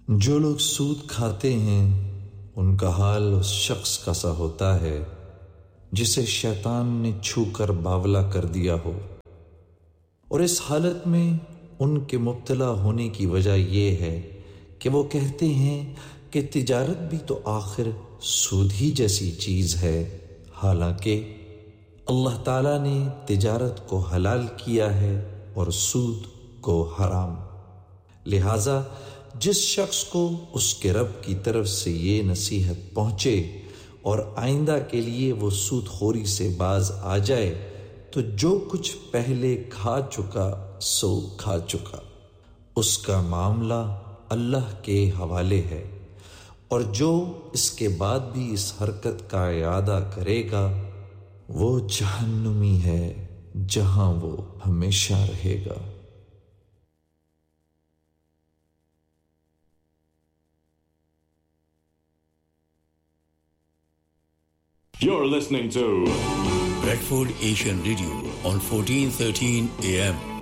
جو لوگ سود کھاتے ہیں ان کا حال اس شخص کا سا ہوتا ہے جسے شیطان نے چھو کر باولا کر دیا ہو، اور اس حالت میں ان کے مبتلا ہونے کی وجہ یہ ہے کہ وہ کہتے ہیں کہ تجارت بھی تو آخر سود ہی جیسی چیز ہے، حالانکہ اللہ تعالیٰ نے تجارت کو حلال کیا ہے اور سود کو حرام۔ لہذا جس شخص کو اس کے رب کی طرف سے یہ نصیحت پہنچے اور آئندہ کے لیے وہ سود خوری سے باز آ جائے تو جو کچھ پہلے کھا چکا سو کھا چکا، اس کا معاملہ اللہ کے حوالے ہے، اور جو اس کے بعد بھی اس حرکت کا اعادہ کرے گا وہ جہنمی ہے جہاں وہ ہمیشہ رہے گا۔ You're listening to Bradford Asian Radio on 1413 AM.